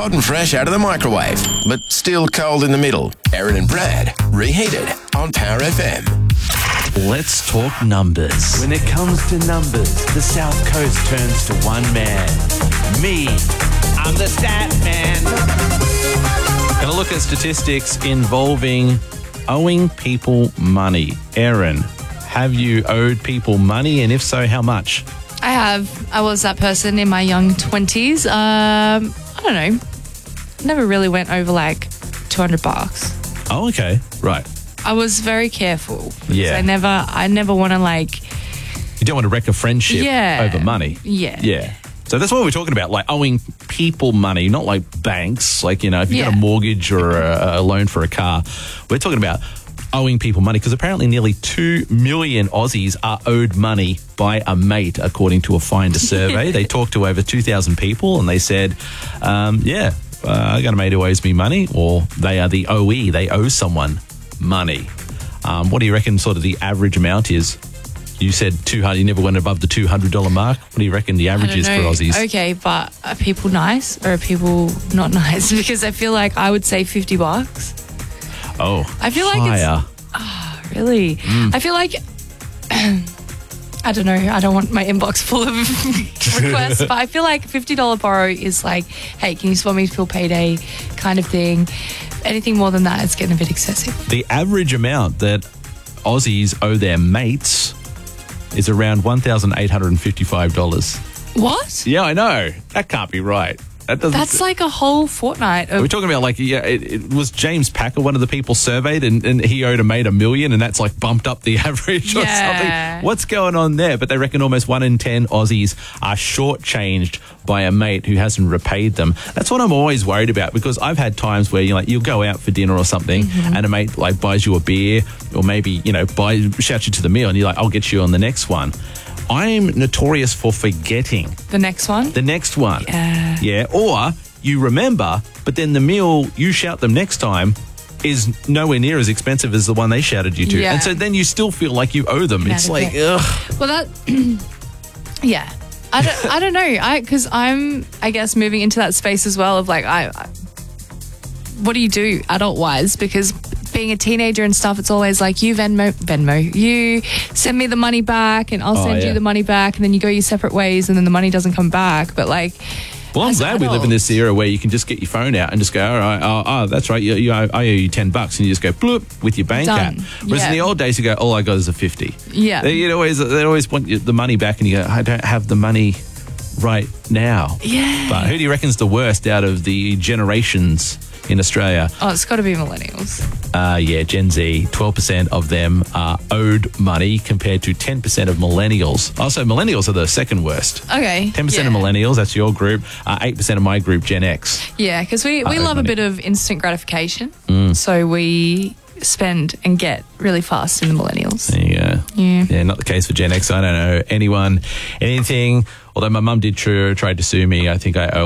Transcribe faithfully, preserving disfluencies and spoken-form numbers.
Hot and fresh out of the microwave, but still cold in the middle. Erin and Brad, reheated on Power F M. Let's talk numbers. When it comes to numbers, the South Coast turns to one man. Me. I'm the stat man. Gonna look at statistics involving owing people money. Erin, have you owed people money, and if so, how much? I have. I was that person in my young twenties. Um, I don't know. Never really went over like two hundred bucks. Oh, okay. Right. I was very careful. Yeah. I never, I never want to like... You don't want to wreck a friendship Yeah. over money. Yeah. Yeah. So that's what we're talking about, like owing people money, not like banks. Like, you know, if you Yeah. got a mortgage or a, a loan for a car, we're talking about owing people money, because apparently nearly two million Aussies are owed money by a mate, according to a Finder survey. They talked to over two thousand people and they said, um, yeah, uh, I got a mate who owes me money, or they are the O E, they owe someone money. Um, what do you reckon sort of the average amount is? You said two hundred, you never went above the two hundred dollars mark. What do you reckon the average I don't is for know. Aussies? Okay, but are people nice or are people not nice? Because I feel like I would say fifty bucks. Oh, I feel like higher. it's... Oh, really? Mm. I feel like... I don't know. I don't want my inbox full of requests, but I feel like fifty dollars borrow is like, hey, can you swap me till payday kind of thing. Anything more than that, it's getting a bit excessive. The average amount that Aussies owe their mates is around one thousand eight hundred fifty-five dollars. What? Yeah, I know. That can't be right. That doesn't. That's like a whole fortnight of... We're talking about like, yeah, it, it was James Packer, one of the people surveyed, and, and he owed a mate a million, and that's like bumped up the average or Yeah. something. What's going on there? But they reckon almost one in ten Aussies are shortchanged by a mate who hasn't repaid them. That's what I'm always worried about, because I've had times where you like you'll go out for dinner or something, Mm-hmm. and a mate like buys you a beer, or maybe you know buy shouts you to the meal, and you're like, I'll get you on the next one. I'm notorious for forgetting The next one? the next one. Yeah. Yeah. Or you remember, but then the meal you shout them next time is nowhere near as expensive as the one they shouted you to. Yeah. And so then you still feel like you owe them. Mad It's at like, it. ugh. Well, that... yeah. I don't, I don't know. I Because I'm, I guess, moving into that space as well of like, I, I what do you do adult-wise? Because being a teenager and stuff, it's always like, you Venmo, Venmo, you send me the money back and I'll Oh, send yeah. you the money back, and then you go your separate ways and then the money doesn't come back. But like... Well, I'm as glad we live in adults- this era where you can just get your phone out and just go, all right, oh, oh that's right, you, you, I owe you ten bucks, and you just go bloop with your bank Done. app. Whereas in Yeah. the old days, you go, all I got is a fifty. Yeah. They, you'd always, they'd always want you- the money back, and you go, I don't have the money right now. Yeah. But who do you reckon's the worst out of the generations in Australia? Oh, it's got to be millennials. Uh, yeah, Gen Z, twelve percent of them are owed money compared to ten percent of millennials. Also, millennials are the second worst. Okay. ten percent yeah. of millennials, that's your group. Uh, eight percent of my group, Gen X. Yeah, because we, we Uh, love a money. bit of instant gratification. Mm. So we spend and get really fast in the millennials. There you go. Yeah. Yeah, not the case for Gen X. I don't know anyone, anything. Although my mum did try, try to sue me. I think I owe